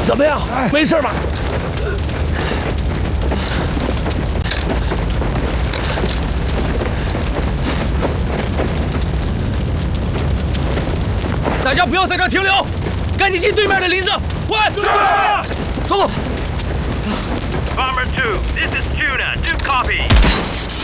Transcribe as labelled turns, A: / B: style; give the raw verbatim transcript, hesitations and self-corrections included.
A: 怎么样？没事吧？
B: 大家不要在这儿停留，赶紧进对面的林子。喂，走走。
C: Bomber two, this is Tuna. Do copy.